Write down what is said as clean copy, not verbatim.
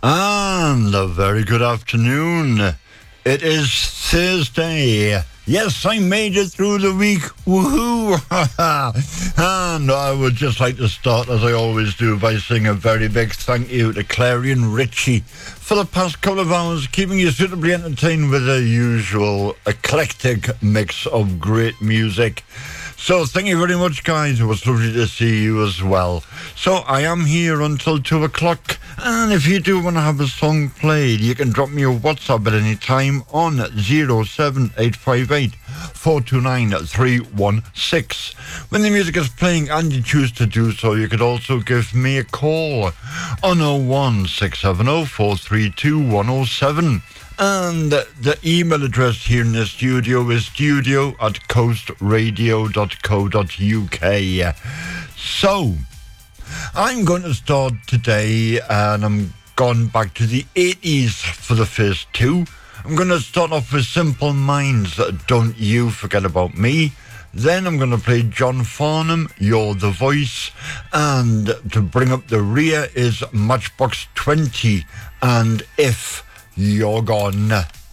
And a very good afternoon. It is Thursday. Yes, I made it through the week. Woohoo! And I would just like to start, as I always do, by saying a very big thank you to Clarion Ritchie for the past couple of hours, keeping you suitably entertained with the usual eclectic mix of great music. So thank you very much, guys. It was lovely to see you as well. So I am here until 2 o'clock. And if you do want to have a song played, you can drop me a WhatsApp at any time on 07858 429 316. When the music is playing and you choose to do so, you could also give me a call on 01670 432 107. And the email address here in the studio is studio@coastradio.co.uk. So, I'm going to start today, and I'm gone back to the 80s for the first two. I'm going to start off with Simple Minds, Don't You Forget About Me. Then I'm going to play John Farnham, You're the Voice. And to bring up the rear is Matchbox 20 and If You're Gone.